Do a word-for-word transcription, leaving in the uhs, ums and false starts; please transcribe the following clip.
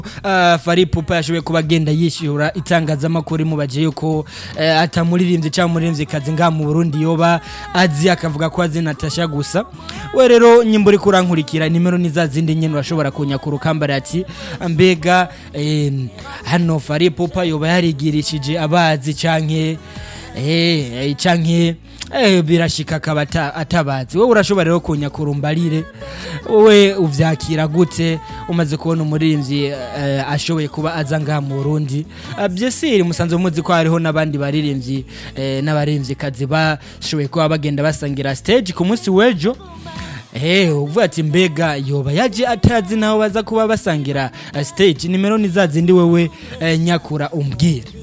Uh, Fally Ipupa yashoboye kuba agenda yishura itangazamakuru mu baje yuko uh, atamuririmbye cyangwa muririmbye kazi nga mu Burundi yoba azi akavuga ko azi Natasha gusa. We rero nyimburi kurankurikira nimero niza zindi nyene bashobora kunya ku rukambara ati mbega eh, hano Fally Ipupa yoba yarigirishije abazi canke eh canke eh birashika kabata atabazi. We urashobora rero kunya kurumbarire we uvyakira gute umaze kubona umuririmbyi uh, ashoboye kuba azanga mu Burundi. Uh, byesiri musanze muzi ko hariho nabandi baririmbyi uh, n'abaririmbyi kazi bashoboye kuba bagenda basangira stage ku munsi wejo. Eh uvuga ati mbega yoba yaje atazi naho baza kuba basangira uh, stage. Nimero nizazindi wewe uh, nyakura umbwire.